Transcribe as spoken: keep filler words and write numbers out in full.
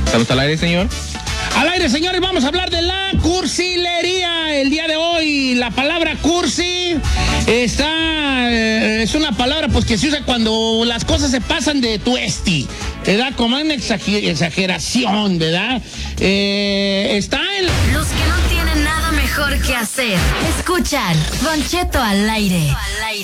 Estamos al aire, señor. Al aire, señores, vamos a hablar de la cursilería. El día de hoy, la palabra cursi está, eh, es una palabra pues que se usa cuando las cosas se pasan de tuesti, ¿verdad? Como una exageración, ¿verdad? Eh, está en... Los que no tienen nada mejor que hacer. Escuchan Don Cheto al aire.